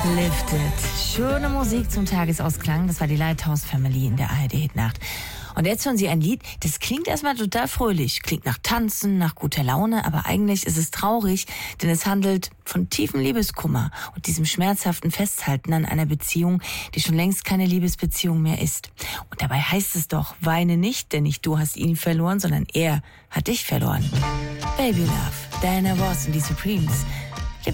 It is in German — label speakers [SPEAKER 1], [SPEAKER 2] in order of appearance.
[SPEAKER 1] Lifted. Schöne Musik zum Tagesausklang. Das war die Lighthouse Family in der ARD-Hitnacht. Und jetzt hören Sie ein Lied, das klingt erstmal total fröhlich. Klingt nach Tanzen, nach guter Laune, aber eigentlich ist es traurig, denn es handelt von tiefem Liebeskummer und diesem schmerzhaften Festhalten an einer Beziehung, die schon längst keine Liebesbeziehung mehr ist. Und dabei heißt es doch, weine nicht, denn nicht du hast ihn verloren, sondern er hat dich verloren. Baby Love, Diana Ross und die Supremes.